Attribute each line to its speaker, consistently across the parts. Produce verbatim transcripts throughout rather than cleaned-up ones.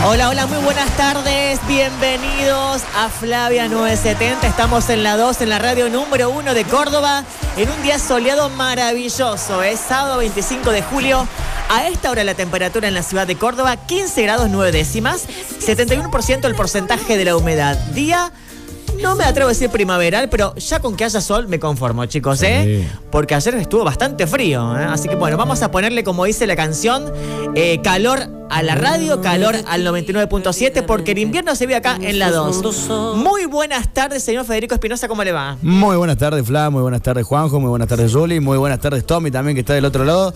Speaker 1: Hola, hola, muy buenas tardes. Bienvenidos a Flavia novecientos setenta. Estamos en la dos, en la radio número uno de Córdoba, en un día soleado maravilloso. Es sábado veinticinco de julio. A esta hora la temperatura en la ciudad de Córdoba, quince grados nueve décimas, setenta y uno por ciento el porcentaje de la humedad. Día, no me atrevo a decir primaveral, pero ya con que haya sol me conformo, chicos, ¿eh? Sí. Porque ayer estuvo bastante frío, ¿eh? Así que bueno, vamos a ponerle, como dice la canción, eh, calor a la radio, calor al noventa y nueve punto siete, porque el invierno se vive acá en la dos. Muy buenas tardes, señor Federico Espinosa, ¿cómo le va?
Speaker 2: Muy buenas tardes, Fla, muy buenas tardes, Juanjo, muy buenas tardes, Juli, muy buenas tardes, Tommy, también, que está del otro lado.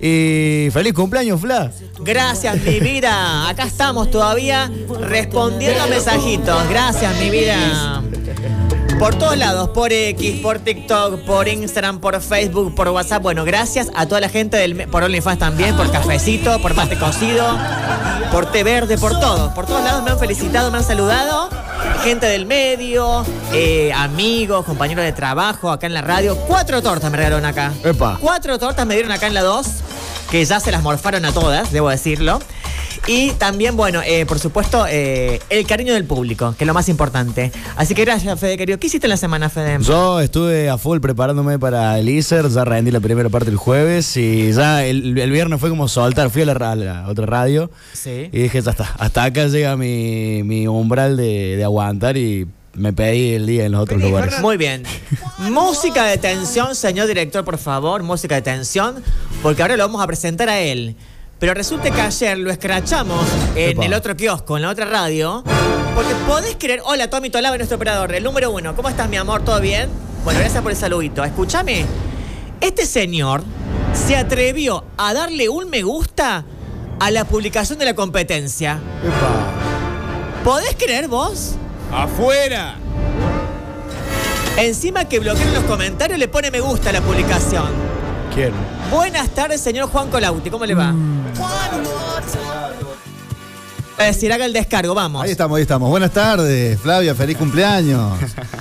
Speaker 2: Y feliz cumpleaños, Fla.
Speaker 1: Gracias, mi vida. Acá estamos todavía respondiendo a mensajitos. Gracias, mi vida. Por todos lados, por X, por TikTok, por Instagram, por Facebook, por WhatsApp. Bueno, gracias a toda la gente del... Por OnlyFans también, por Cafecito, por Mate Cocido, por Té Verde, por todo. Por todos lados me han felicitado, me han saludado. Gente del medio, eh, amigos, compañeros de trabajo acá en la radio. Cuatro tortas me regalaron acá.
Speaker 2: Epa.
Speaker 1: Cuatro tortas me dieron acá en la dos, que ya se las morfaron a todas, debo decirlo. Y también, bueno, eh, por supuesto, eh, el cariño del público, que es lo más importante. Así que gracias, Fede, querido. ¿Qué hiciste en la semana, Fede?
Speaker 2: Yo estuve a full preparándome para el I S E R, ya rendí la primera parte el jueves y ya el, el viernes fue como soltar. Fui a la, a la otra radio,
Speaker 1: sí,
Speaker 2: y dije, ya está, hasta acá llega mi, mi umbral de, de aguantar, y me pedí el día en los otros lugares.
Speaker 1: Muy bien. Música de tensión, señor director, por favor, música de tensión, porque ahora lo vamos a presentar a él. Pero resulta que ayer lo escrachamos en Epa. el otro kiosco, en la otra radio, porque podés creer... Hola, Tommy Tolave, nuestro operador, el número uno. ¿Cómo estás, mi amor? ¿Todo bien? Bueno, gracias por el saludito. Escúchame, este señor se atrevió a darle un me gusta a la publicación de la competencia.
Speaker 2: Epa.
Speaker 1: ¿Podés creer vos?
Speaker 3: ¡Afuera!
Speaker 1: Encima que bloquearon los comentarios, le pone me gusta a la publicación.
Speaker 2: ¿Quién?
Speaker 1: Buenas tardes, señor Juan Colauti, ¿cómo le va? Mm. A decir, haga el descargo, vamos.
Speaker 4: Ahí estamos, ahí estamos. Buenas tardes, Flavia, feliz cumpleaños.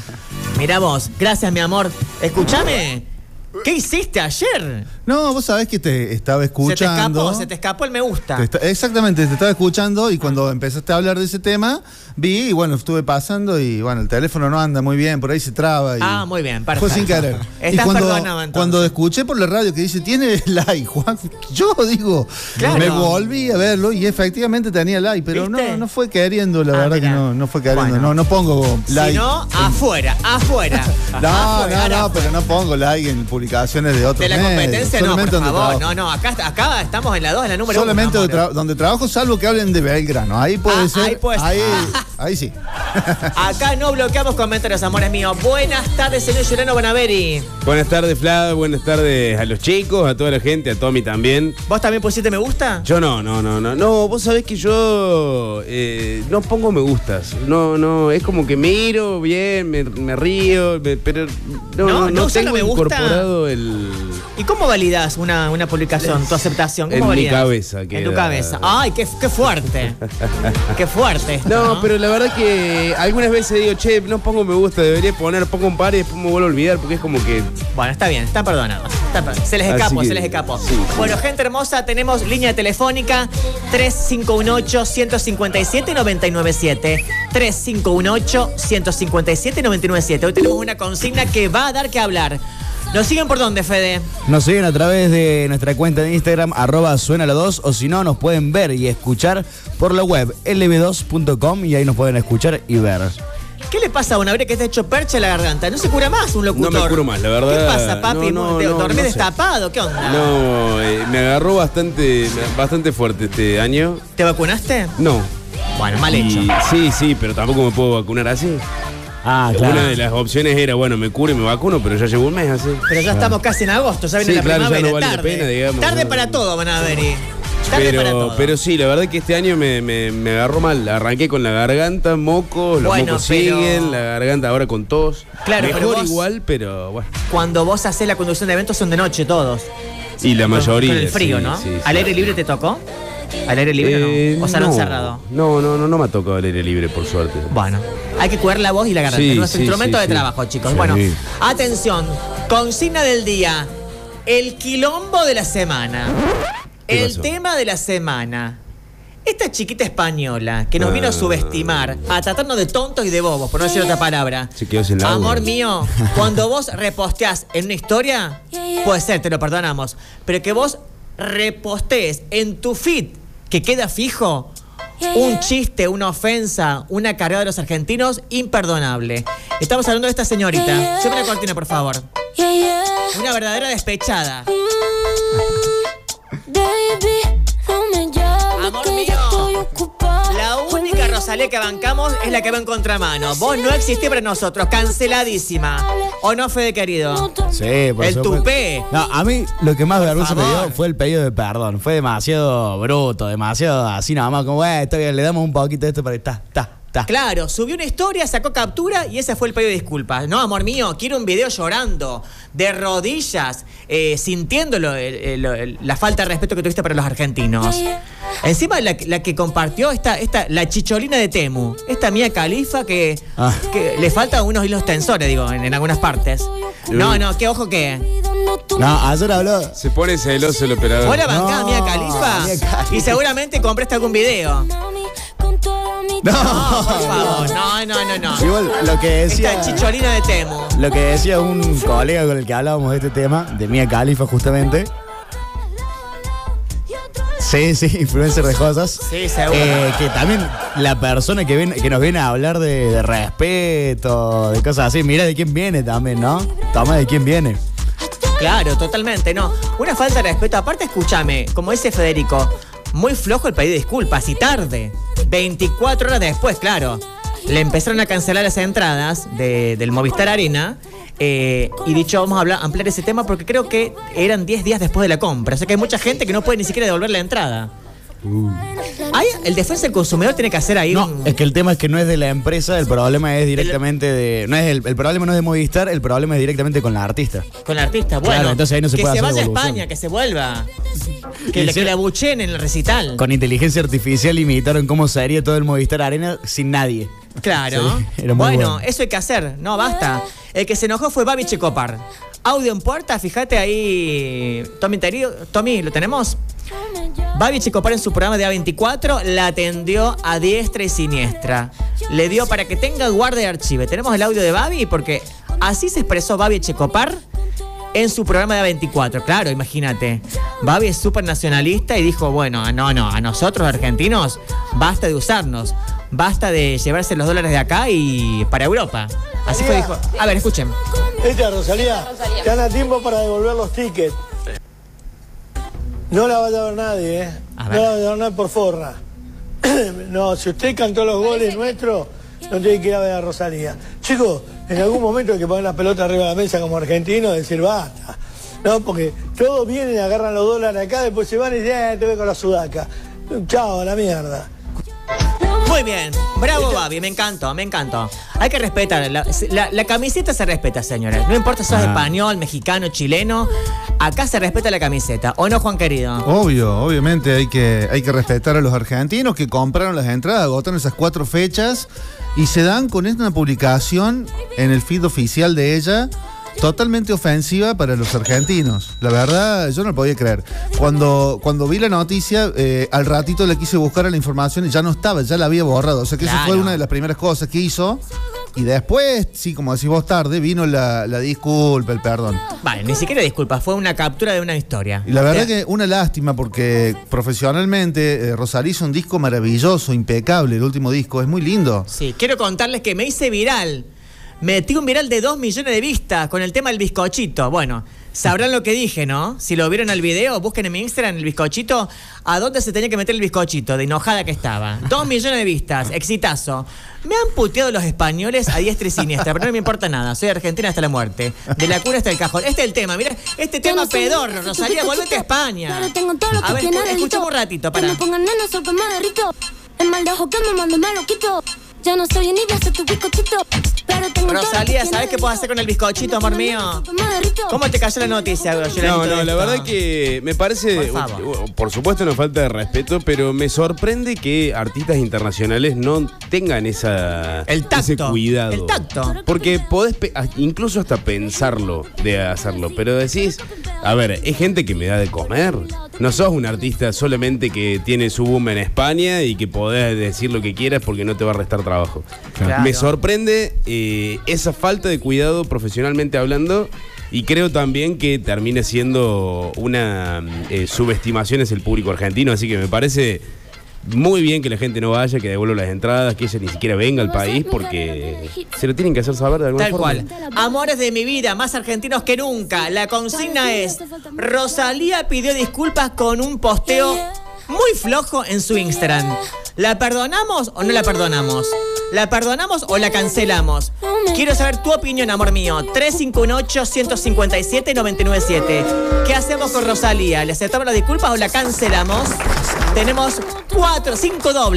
Speaker 1: Mirá vos, gracias, mi amor. Escúchame, ¿qué hiciste ayer?
Speaker 4: No, vos sabés que te estaba escuchando.
Speaker 1: Se te escapó, se te escapó el me gusta.
Speaker 4: Te está, exactamente, te estaba escuchando y cuando empezaste a hablar de ese tema, vi y bueno, estuve pasando y bueno, el teléfono no anda muy bien, por ahí se traba. Y
Speaker 1: ah, muy bien, perfecto.
Speaker 4: Fue sin querer.
Speaker 1: Estás
Speaker 4: y cuando,
Speaker 1: perdonado, entonces.
Speaker 4: Cuando escuché por la radio que dice, tiene like, Juan, yo digo,
Speaker 1: claro.
Speaker 4: Me volví a verlo y efectivamente tenía like, pero no, no fue queriendo, la ah, verdad mirá. que no, no fue queriendo, bueno. no, no pongo like.
Speaker 1: Si no, afuera, afuera.
Speaker 4: no,
Speaker 1: afuera,
Speaker 4: no, no, pero no pongo like en publicaciones de otros
Speaker 1: de la
Speaker 4: medios.
Speaker 1: Competencia no, por favor. No, no, acá, acá estamos en la dos, en la número
Speaker 4: solamente
Speaker 1: uno.
Speaker 4: Solamente tra- donde trabajo, salvo que hablen de Belgrano. Ahí puede
Speaker 1: ah,
Speaker 4: ser.
Speaker 1: Ahí, puede
Speaker 4: ahí, ahí sí.
Speaker 1: Acá no bloqueamos comentarios, amores míos. Buenas tardes, señor Juliano Bonaveri.
Speaker 3: Buenas tardes, Flav. Buenas tardes a los chicos, a toda la gente, a Tommy también.
Speaker 1: ¿Vos también pusiste me gusta?
Speaker 3: Yo no, no, no, no. No, vos sabés que yo eh, no pongo me gustas. No, no, es como que miro bien, me, me río, me, pero no, no, no, no tengo
Speaker 1: me gusta.
Speaker 3: incorporado el...
Speaker 1: ¿Y cómo validas una, una publicación, tu aceptación? ¿Cómo
Speaker 3: en
Speaker 1: validas?
Speaker 3: mi cabeza.
Speaker 1: En tu cabeza. Ay, qué, qué fuerte. Qué fuerte esto,
Speaker 3: no,
Speaker 1: ¿no?
Speaker 3: pero la verdad que algunas veces digo, che, no pongo me gusta, debería poner, pongo un par y después me vuelvo a olvidar porque es como que...
Speaker 1: Bueno, está bien, están perdonados. Está per- se les escapó, que, se les escapó. Sí, bueno, sí. Gente hermosa, tenemos línea telefónica tres cinco uno ocho, uno cinco siete, nueve nueve siete. tres cinco uno ocho, uno cinco siete, nueve nueve siete. Hoy tenemos una consigna que va a dar que hablar. ¿Nos siguen por dónde, Fede?
Speaker 2: Nos siguen a través de nuestra cuenta de Instagram, arroba suena la dos, o si no, nos pueden ver y escuchar por la web L B dos punto com y ahí nos pueden escuchar y ver.
Speaker 1: ¿Qué le pasa a una vez que está hecho percha en la garganta? ¿No se cura más un locutor?
Speaker 3: No me curo más, la verdad.
Speaker 1: ¿Qué pasa, papi?
Speaker 3: No, no,
Speaker 1: ¿Te
Speaker 3: no,
Speaker 1: dormís
Speaker 3: no
Speaker 1: destapado? ¿Qué onda?
Speaker 3: No, eh, me agarró bastante, bastante fuerte este año.
Speaker 1: ¿Te vacunaste?
Speaker 3: No.
Speaker 1: Bueno, mal
Speaker 3: y,
Speaker 1: hecho.
Speaker 3: Sí, sí, pero tampoco me puedo vacunar así.
Speaker 2: Ah, claro.
Speaker 3: Una de las opciones era, bueno, me curo y me vacuno, pero ya llevo un mes así.
Speaker 1: Pero ya estamos casi en agosto, ya viene
Speaker 3: sí,
Speaker 1: la
Speaker 3: claro,
Speaker 1: primavera,
Speaker 3: ya no vale
Speaker 1: tarde.
Speaker 3: la pena, digamos.
Speaker 1: Tarde
Speaker 3: no.
Speaker 1: para todo, van a ver. Tarde
Speaker 3: pero,
Speaker 1: para todo.
Speaker 3: pero sí, la verdad que este año me, me, me agarró mal. Arranqué con la garganta, mocos, los
Speaker 1: bueno,
Speaker 3: mocos
Speaker 1: pero...
Speaker 3: siguen, la garganta ahora con tos.
Speaker 1: Claro,
Speaker 3: mejor
Speaker 1: pero vos,
Speaker 3: igual, pero bueno.
Speaker 1: Cuando vos haces la conducción de eventos son de noche todos.
Speaker 3: Y la mayoría.
Speaker 1: Con el frío,
Speaker 3: sí,
Speaker 1: ¿no?
Speaker 3: Sí,
Speaker 1: ¿Al
Speaker 3: sí.
Speaker 1: aire libre te tocó? ¿Al aire libre eh, no? ¿O salón
Speaker 3: no,
Speaker 1: cerrado?
Speaker 3: No, no, no, no me ha tocado al aire libre, por suerte.
Speaker 1: Bueno, hay que cuidar la voz y la garganta.
Speaker 3: Sí,
Speaker 1: Nuestro
Speaker 3: sí,
Speaker 1: instrumento
Speaker 3: sí,
Speaker 1: de
Speaker 3: sí.
Speaker 1: trabajo, chicos.
Speaker 3: Sí.
Speaker 1: Bueno, atención. Consigna del día. El quilombo de la semana. El
Speaker 3: pasó?
Speaker 1: tema de la semana. Esta chiquita española que nos
Speaker 3: Ah.
Speaker 1: vino a subestimar, a tratarnos de tontos y de bobos, por no decir otra palabra.
Speaker 3: Se quedó sin laburo.
Speaker 1: Amor mío, cuando vos reposteás en una historia, puede ser, te lo perdonamos, pero que vos repostees en tu feed, que queda fijo, un chiste, una ofensa, una cargada de los argentinos, imperdonable. Estamos hablando de esta señorita. Siempre la cortina, por favor. Una verdadera despechada. Amor mío, la única Rosalía que bancamos es la que va en contramano. Vos no existís para nosotros, canceladísima. ¿O no, Fede querido?
Speaker 2: Sí, por
Speaker 1: El
Speaker 2: supuesto.
Speaker 1: tupé.
Speaker 2: No, a mí lo que más vergüenza me
Speaker 1: favor.
Speaker 2: dio fue el pedido de perdón. Fue demasiado bruto, demasiado así nada más. Como, eh, está bien, le damos un poquito de esto para que está, está, está.
Speaker 1: Claro, subió una historia, sacó captura y ese fue el pedido de disculpas. No, amor mío, quiero un video llorando, de rodillas, eh, sintiendo lo- el- el- el- la falta de respeto que tuviste para los argentinos. Encima la, la que compartió esta, esta, la chicholina de Temu, esta Mía Khalifa que,
Speaker 2: Ah.
Speaker 1: que le faltan unos hilos tensores, digo, en, en algunas partes. No, no, qué ojo que.
Speaker 2: No, ayer habló.
Speaker 3: Se pone celoso el operador.
Speaker 1: ¿Vos la bancás,
Speaker 2: No,
Speaker 1: Mía Khalifa?
Speaker 2: Mia Khalifa.
Speaker 1: Y seguramente compraste algún video.
Speaker 2: No,
Speaker 1: No, por favor, no, no, no, no.
Speaker 2: Igual lo que decía.
Speaker 1: Esta chicholina de Temu.
Speaker 2: Lo que decía un colega con el que hablábamos de este tema, de Mia Khalifa justamente. Sí, sí, influencer de cosas.
Speaker 1: Sí, seguro.
Speaker 2: Eh, que también la persona que, viene, que nos viene a hablar de, de respeto, de cosas así, mira de quién viene también, ¿no? Toma de quién viene.
Speaker 1: Claro, totalmente, no. Una falta de respeto. Aparte, escúchame, como dice Federico, muy flojo el pedido de disculpas y tarde. veinticuatro horas después, claro. Le empezaron a cancelar las entradas de- del Movistar Arena. eh, y dicho, vamos a hablar, ampliar ese tema porque creo que eran diez días después de la compra. O sea que hay mucha gente que no puede ni siquiera devolver la entrada. Ahí, el defensa del consumidor tiene que hacer ahí
Speaker 2: No,
Speaker 1: un...
Speaker 2: es que el tema es que no es de la empresa, el problema es directamente de. No es el, el problema no es de Movistar, el problema es directamente con la artista.
Speaker 1: Con el artista, bueno.
Speaker 2: Claro, entonces ahí no se
Speaker 1: que
Speaker 2: puede
Speaker 1: se
Speaker 2: hacer
Speaker 1: vaya a
Speaker 2: devolución.
Speaker 1: España, que se vuelva. Que,
Speaker 2: Y
Speaker 1: le,
Speaker 2: si-
Speaker 1: que la buchen en el recital.
Speaker 2: Con inteligencia artificial imitaron cómo sería todo el Movistar Arena sin nadie.
Speaker 1: Claro.
Speaker 2: Sí, era muy
Speaker 1: bueno,
Speaker 2: bueno.
Speaker 1: eso hay que hacer. No, basta. El que se enojó fue Babi Checopar. Audio en puerta, fíjate ahí. Tommy Interior. Tommy, ¿lo tenemos? Babi Checopar en su programa de A veinticuatro la atendió a diestra y siniestra. Le dio para que tenga guarda y archive. Tenemos el audio de Babi porque así se expresó Babi Checopar en su programa de A veinticuatro. Claro, imagínate. Babi es súper nacionalista y dijo, bueno, no, no, a nosotros argentinos basta de usarnos. Basta de llevarse los dólares de acá y para Europa. Así fue, dijo. A ver, escuchen.
Speaker 5: Esta Rosalía, te dan a tiempo para devolver los tickets. No la vaya a ver nadie, ¿eh?
Speaker 1: A
Speaker 5: No
Speaker 1: ver.
Speaker 5: la vaya a ver nadie por forra. No, si usted cantó los goles nuestros, no tiene que ir a ver a Rosalía. Chicos, en algún momento hay que poner la pelota arriba de la mesa como argentino y decir basta. No, porque todos vienen, agarran los dólares acá, después se van y dicen, eh, te voy con la sudaca. Chao, a la mierda.
Speaker 1: Muy bien. Bravo, Babi. Me encantó, me encantó. Hay que respetar. La, la- la camiseta se respeta, señores. No importa si sos
Speaker 2: Ah.
Speaker 1: español, mexicano, chileno. Acá se respeta la camiseta. ¿O no, Juan querido?
Speaker 4: Obvio, obviamente hay que, hay que respetar a los argentinos que compraron las entradas, agotaron esas cuatro fechas y se dan con esta publicación en el feed oficial de ella totalmente ofensiva para los argentinos. La verdad, yo no lo podía creer. Cuando, cuando vi la noticia, eh, al ratito le quise buscar la información y ya no estaba, ya la había borrado. O sea que esa
Speaker 1: Claro.
Speaker 4: fue una de las primeras cosas que hizo. Y después, sí, como decís vos tarde, vino la, la disculpa, el perdón.
Speaker 1: Vale, ni siquiera disculpa. Fue una captura de una historia.
Speaker 4: Y la verdad que una lástima porque profesionalmente eh, Rosalía hizo un disco maravilloso, impecable, el último disco, es muy lindo.
Speaker 1: Sí, quiero contarles que me hice viral. Metí un viral de dos millones de vistas con el tema del bizcochito. Bueno, sabrán lo que dije, ¿no? Si lo vieron al video, busquen en mi Instagram el bizcochito. ¿A dónde se tenía que meter el bizcochito? De enojada que estaba. Dos millones de vistas, exitazo. Me han puteado los españoles a diestra y siniestra, pero no me importa nada. Soy argentina hasta la muerte. De la cura hasta el cajón. Este es el tema, mira, este tema pedorro, Rosalía, volvete a España.
Speaker 6: Pero tengo todo lo
Speaker 1: A
Speaker 6: que
Speaker 1: ver,
Speaker 6: tiene
Speaker 1: escu-
Speaker 6: delito.
Speaker 1: escuchamos un ratito,
Speaker 6: Que
Speaker 1: para.
Speaker 6: me pongan nena, soy que me derrito. El mal de ojo que me mando me lo quito. Ya no soy envidia, soy tu bizcochito. Pero tengo todo lo que
Speaker 1: Rosalía,
Speaker 6: tiene
Speaker 1: ¿sabes qué puedo
Speaker 6: delito?
Speaker 1: hacer con el bizcochito, amor mío?
Speaker 6: Que me derrito.
Speaker 1: ¿Cómo te cayó la noticia, Yolanito,
Speaker 3: No,
Speaker 1: de
Speaker 3: no, la
Speaker 1: esto?
Speaker 3: verdad que me parece,
Speaker 1: Por favor.
Speaker 3: por supuesto no falta de respeto, pero me sorprende que artistas internacionales no tengan esa,
Speaker 1: El tacto,
Speaker 3: ese cuidado.
Speaker 1: el tacto.
Speaker 3: Porque podés pe- a- incluso hasta pensarlo de hacerlo, pero decís, a ver, es gente que me da de comer. No sos un artista solamente que tiene su boom en España y que podés decir lo que quieras porque no te va a restar trabajo.
Speaker 1: Claro.
Speaker 3: Me sorprende eh, esa falta de cuidado profesionalmente hablando y creo también que termina siendo una eh, subestimación hacia el público argentino, así que me parece muy bien que la gente no vaya, que devuelva las entradas, que ella ni siquiera venga al país porque se lo tienen que hacer saber de alguna
Speaker 1: Tal
Speaker 3: forma.
Speaker 1: cual. Amores de mi vida, más argentinos que nunca. La consigna es: Rosalía pidió disculpas con un posteo muy flojo en su Instagram. ¿La perdonamos o no la perdonamos? ¿La perdonamos o la cancelamos? Quiero saber tu opinión, amor mío. tres cinco uno ocho, uno cinco siete, nueve nueve siete. ¿Qué hacemos con Rosalía? ¿Le aceptamos las disculpas o la cancelamos? Tenemos cuatro, cinco dobles.